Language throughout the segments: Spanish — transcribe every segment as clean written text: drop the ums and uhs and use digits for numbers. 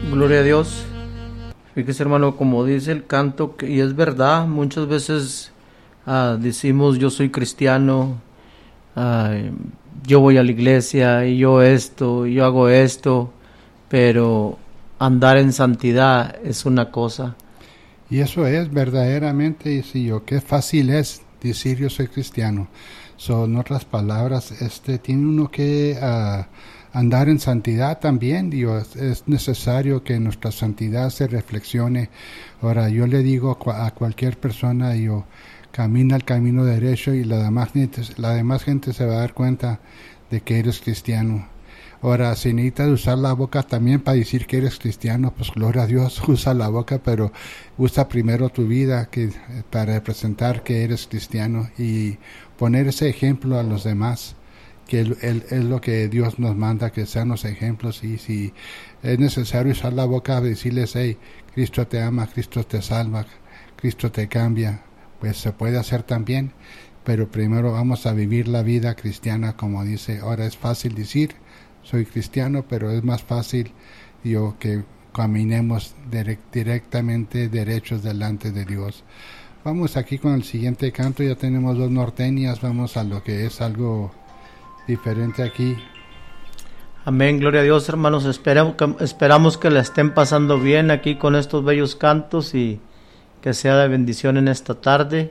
Gloria a Dios. Fíjese, hermano, como dice el canto, y es verdad, muchas veces decimos yo soy cristiano, ah, yo voy a la iglesia y yo esto, y yo hago esto, pero andar en santidad es una cosa. Y eso es verdaderamente, y si yo, qué fácil es decir yo soy cristiano. Son otras palabras, tiene uno que andar en santidad también. Dios, es necesario que nuestra santidad se reflexione. Ahora, yo le digo a cualquier persona, yo camina el camino derecho y la demás gente se va a dar cuenta de que eres cristiano. Ahora, si necesitas usar la boca también para decir que eres cristiano, pues gloria a Dios, usa la boca, pero usa primero tu vida para representar que eres cristiano y poner ese ejemplo a los demás, que es lo que Dios nos manda, que sean los ejemplos. Y si es necesario usar la boca, decirles, hey, Cristo te ama, Cristo te salva, Cristo te cambia, pues se puede hacer también, pero primero vamos a vivir la vida cristiana, como dice. Ahora es fácil decir soy cristiano, pero es más fácil que caminemos directamente derechos delante de Dios. Vamos aquí con el siguiente canto, ya tenemos dos norteñas, vamos a lo que es algo diferente aquí. Amén, gloria a Dios, hermanos. Esperamos que la estén pasando bien aquí con estos bellos cantos y que sea de bendición en esta tarde.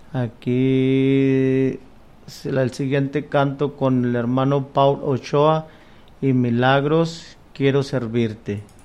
Aquí el siguiente canto con el hermano Paul Ochoa y Milagros, quiero servirte.